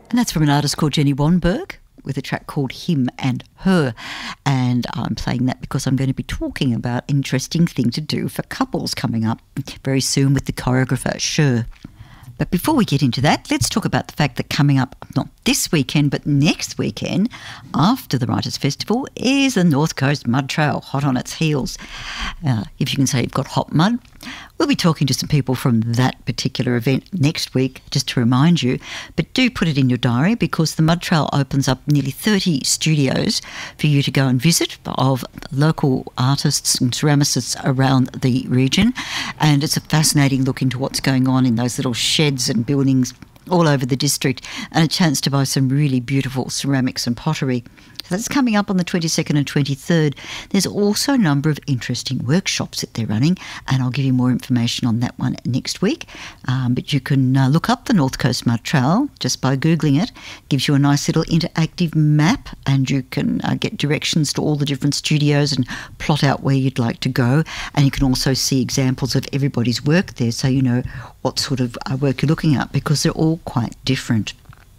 And that's from an artist called Jenny Wanberg with a track called Him and Her. And I'm playing that because I'm going to be talking about an interesting thing to do for couples coming up very soon with the choreographer Cher. But before we get into that, let's talk about the fact that coming up, not this weekend, but next weekend, after the Writers' Festival, is the North Coast Mud Trail, hot on its heels. If you can say you've got hot mud. We'll be talking to some people from that particular event next week, just to remind you. But do put it in your diary because the Mud Trail opens up nearly 30 studios for you to go and visit of local artists and ceramicists around the region. And it's a fascinating look into what's going on in those little sheds and buildings all over the district, and a chance to buy some really beautiful ceramics and pottery. So that's coming up on the 22nd and 23rd. There's also a number of interesting workshops that they're running, and I'll give you more information on that one next week. But you can look up the North Coast Mud Trail just by Googling it. Gives you a nice little interactive map, and you can get directions to all the different studios and plot out where you'd like to go. And you can also see examples of everybody's work there, so you know what sort of work you're looking at, because they're all quite different.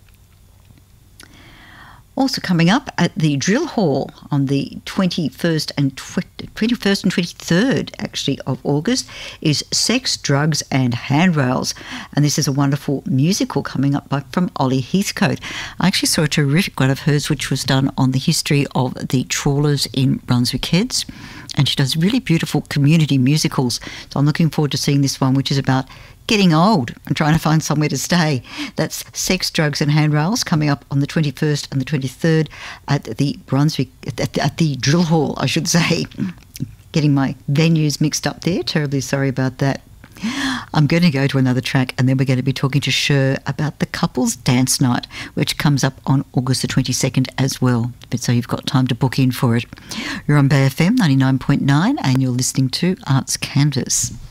Also coming up at the Drill Hall on the 21st and 23rd actually of August is Sex, Drugs and Handrails, and this is a wonderful musical coming up from Ollie Heathcote. I actually saw a terrific one of hers which was done on the history of the trawlers in Brunswick Heads, and she does really beautiful community musicals, so I'm looking forward to seeing this one, which is about getting old and trying to find somewhere to stay. That's Sex, Drugs and Handrails coming up on the 21st and the 23rd at the Brunswick, at the Drill Hall, I should say. Getting my venues mixed up there. Terribly sorry about that. I'm going to go to another track, and then we're going to be talking to Cher about the Couples Dance Night, which comes up on August the 22nd as well. But so you've got time to book in for it. You're on Bay FM 99.9 and you're listening to Arts Canvas.